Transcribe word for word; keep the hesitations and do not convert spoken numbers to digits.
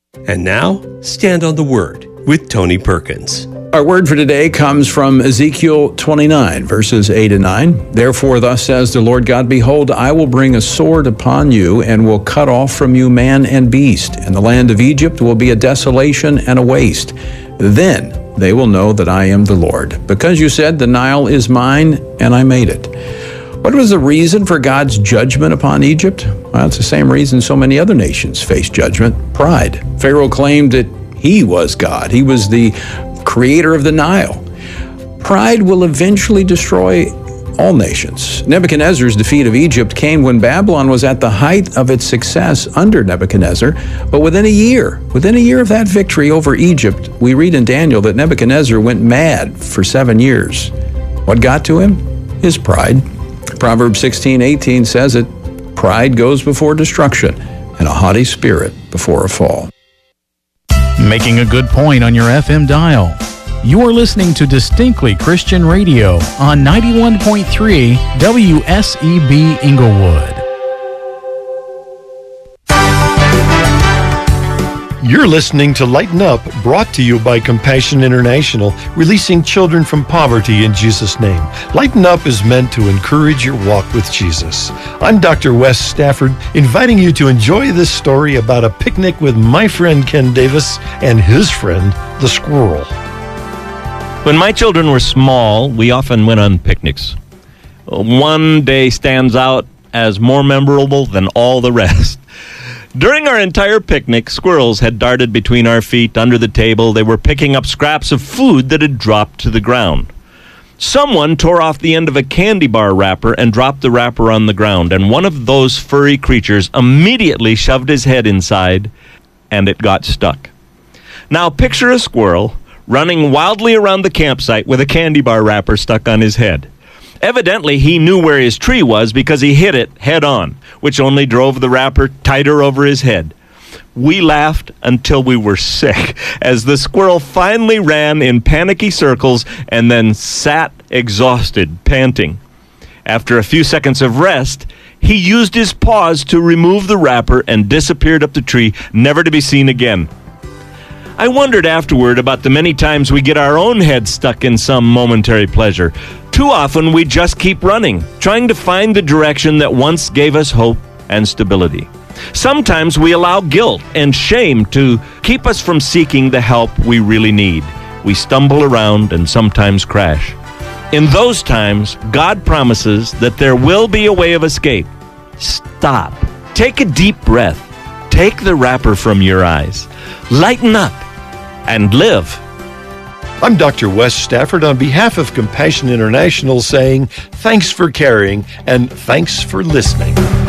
And now, Stand on the Word with Tony Perkins. Our word for today comes from Ezekiel twenty-nine, verses eight and nine. Therefore, thus says the Lord God, behold, I will bring a sword upon you and will cut off from you man and beast, and the land of Egypt will be a desolation and a waste. Then they will know that I am the Lord, because you said, the Nile is mine, and I made it. What was the reason for God's judgment upon Egypt? Well, it's the same reason so many other nations face judgment: pride. Pharaoh claimed that he was God. He was the creator of the Nile. Pride will eventually destroy all nations. Nebuchadnezzar's defeat of Egypt came when Babylon was at the height of its success under Nebuchadnezzar. But within a year, within a year of that victory over Egypt, we read in Daniel that Nebuchadnezzar went mad for seven years. What got to him? His pride. Proverbs sixteen eighteen says it, pride goes before destruction, and a haughty spirit before a fall. Making a good point on your F M dial. You are listening to Distinctly Christian Radio on ninety-one point three W S E B Inglewood. You're listening to Lighten Up, brought to you by Compassion International, releasing children from poverty in Jesus' name. Lighten Up is meant to encourage your walk with Jesus. I'm Doctor Wes Stafford, inviting you to enjoy this story about a picnic with my friend Ken Davis and his friend, the squirrel. When my children were small, we often went on picnics. One day stands out as more memorable than all the rest. During our entire picnic, squirrels had darted between our feet under the table. They were picking up scraps of food that had dropped to the ground. Someone tore off the end of a candy bar wrapper and dropped the wrapper on the ground, and one of those furry creatures immediately shoved his head inside, and it got stuck. Now picture a squirrel running wildly around the campsite with a candy bar wrapper stuck on his head. Evidently, he knew where his tree was because he hit it head on, which only drove the wrapper tighter over his head. We laughed until we were sick as the squirrel finally ran in panicky circles and then sat exhausted, panting. After a few seconds of rest, he used his paws to remove the wrapper and disappeared up the tree, never to be seen again. I wondered afterward about the many times we get our own heads stuck in some momentary pleasure. Too often we just keep running, trying to find the direction that once gave us hope and stability. Sometimes we allow guilt and shame to keep us from seeking the help we really need. We stumble around and sometimes crash. In those times, God promises that there will be a way of escape. Stop. Take a deep breath. Take the wrapper from your eyes. Lighten up and live. I'm Doctor Wes Stafford on behalf of Compassion International saying thanks for caring and thanks for listening.